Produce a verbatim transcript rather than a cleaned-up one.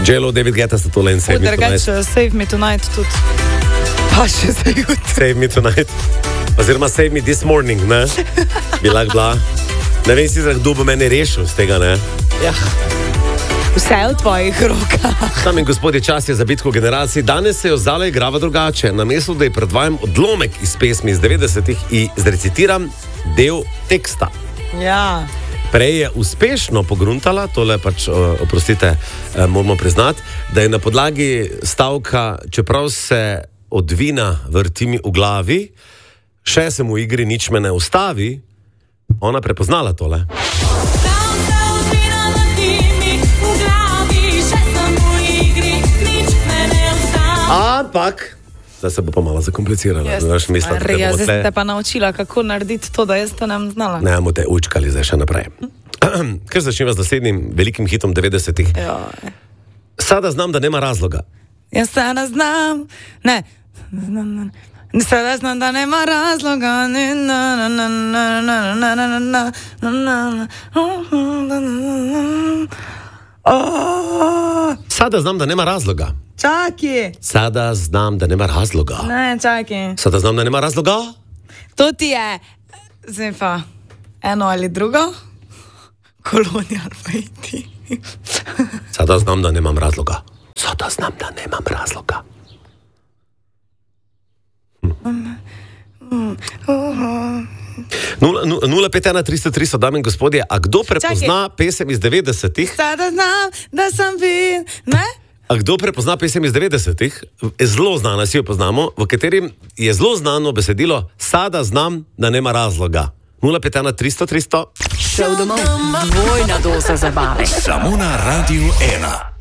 J-Lo, David Guetta sta tole in Save Me Tonight. Save Me Tonight tudi. Pa še za jutri. Save Me Tonight. Oziroma Save Me This Morning, ne? Bi lahko bila. Ne vem si, kdo bo mene rešil z tega, ne? Ja. Vse je v tvojih rokah. Tam in gospodje, čas je za bitko generacij. Danes se jo Zala igrava drugače. Namesto, da ji predvajam odlomek iz pesmi iz devetdesetih in zrecitiram del teksta. Ja. Prej je uspešno pogruntala, tole pač, oprostite, moramo priznati, da je na podlagi stavka, čeprav se od vina vrti mi v glavi, še sem v igri, nič me ne ustavi, ona prepoznala tole. Ampak, zdaj se bo pa malo zakomplicirala. Yes. Zdaj ste pa naučila, kako narediti to, da jaz to nem znala. Ne, bomo te učkali zdaj še naprej. Ker začneva z naslednjim velikim hitom devetdesetih. Sada znam, da nema razloga. Jaz sada znam, ne, sada znam, da nema razloga. Sada znam, da nema razloga. Čaki. Sada znam, da nema razloga. Ne, čaki. Sada znam, da nema razloga. To ti je, zdaj pa, eno ali drugo, kolonija ali pa iti. Sada znam, da nemam razloga. Sada znam, da nemam razloga. nula pet ena tristo tristo, dame in gospodje, a kdo prepozna Čaki. pesem iz devetdesetih? Sada znam, da sem vin, ne? A kdo prepozna pesem iz devetdesetih? Je zelo znana, si jo poznamo, v katerim je zelo znano besedilo Sada znam, da nema razloga. nula pet ena tristo tristo. Šel domov, dvojna doza zabave. Samo na Radiu ena.